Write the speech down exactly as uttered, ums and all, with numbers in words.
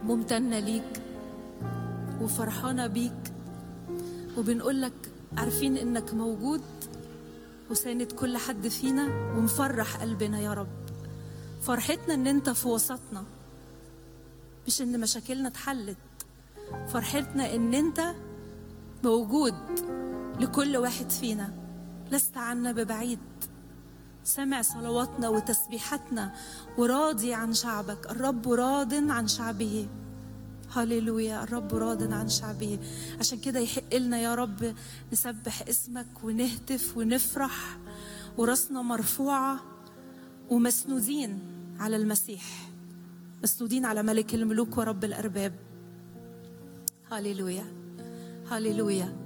ممتنة ليك وفرحانة بيك، وبنقول لك عارفين إنك موجود وساند كل حد فينا ومفرح قلبنا يا رب. فرحتنا إن أنت في وسطنا، مش إن مشاكلنا اتحلت. فرحتنا إن أنت موجود لكل واحد فينا، لست عنا ببعيد. سمع صلواتنا وتسبيحاتنا وراضي عن شعبك. الرب راض عن شعبه. هاليلويا، الرب راض عن شعبه. عشان كده يحق لنا يا رب نسبح اسمك ونهتف ونفرح وراسنا مرفوعة ومسنودين على المسيح، مسنودين على ملك الملوك ورب الأرباب. هاليلويا هاليلويا.